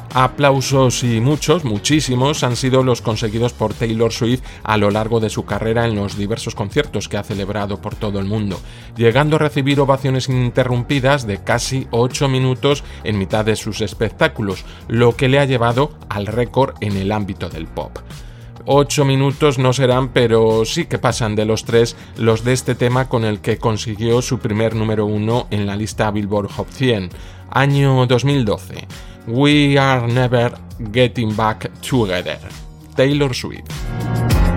Aplausos y muchísimos han sido los conseguidos por Taylor Swift a lo largo de su carrera en los diversos conciertos que ha celebrado por todo el mundo, llegando a recibir ovaciones ininterrumpidas de casi 8 minutos en mitad de sus espectáculos, lo que le ha llevado al récord en el ámbito del pop. 8 minutos no serán, pero sí que pasan de los 3 los de este tema con el que consiguió su primer número 1 en la lista Billboard Hot 100, año 2012. We Are Never Getting Back Together, Taylor Swift.